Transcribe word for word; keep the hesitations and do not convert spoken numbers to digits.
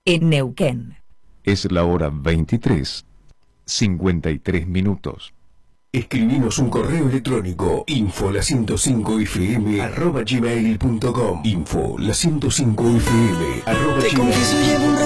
en Neuquén. Es la hora veintitrés, cincuenta y tres minutos. Escribinos un correo electrónico info la ciento cinco f m arroba gmail punto com info la ciento cinco f m arroba gmail punto com